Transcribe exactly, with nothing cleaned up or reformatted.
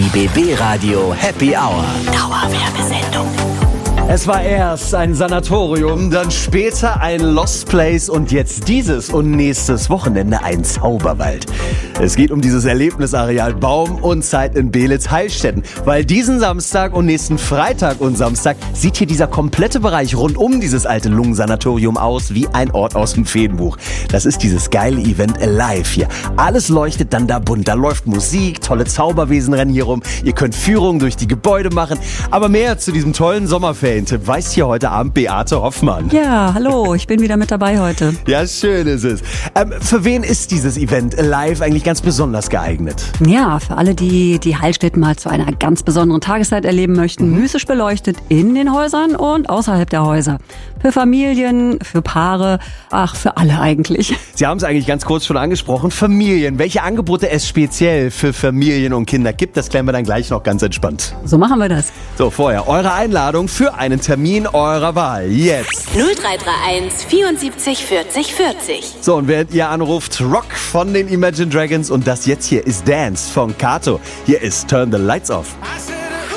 Die B B-Radio Happy Hour. Dauerwerbesendung. Es war erst ein Sanatorium, dann später ein Lost Place und jetzt dieses und nächstes Wochenende ein Zauberwald. Es geht um dieses Erlebnisareal Baum und Zeit in Beelitz-Heilstätten, weil diesen Samstag und nächsten Freitag und Samstag sieht hier dieser komplette Bereich rund um dieses alte Lungensanatorium aus wie ein Ort aus dem Feenbuch. Das ist dieses geile Event Alive hier. Alles leuchtet dann da bunt, da läuft Musik, tolle Zauberwesen rennen hier rum, ihr könnt Führungen durch die Gebäude machen, aber mehr zu diesem tollen Sommerferien-Tipp weiß hier heute Abend Beate Hoffmann. Ja, hallo, ich bin wieder mit dabei heute. Ja, schön ist es. Ähm, für wen ist dieses Event Alive eigentlich ganz besonders geeignet? Ja, für alle, die die Heilstätten mal zu einer ganz besonderen Tageszeit erleben möchten. Mhm. Mystisch beleuchtet in den Häusern und außerhalb der Häuser. Für Familien, für Paare, ach, für alle eigentlich. Sie haben es eigentlich ganz kurz schon angesprochen. Familien. Welche Angebote es speziell für Familien und Kinder gibt, das klären wir dann gleich noch ganz entspannt. So machen wir das. So, vorher eure Einladung für einen Termin eurer Wahl. Jetzt. null drei drei eins vierundsiebzig vierzig vierzig. So, und während ihr anruft, Rock von den Imagine Dragons und das jetzt hier ist Dance von Kato. Hier ist Turn the Lights Off.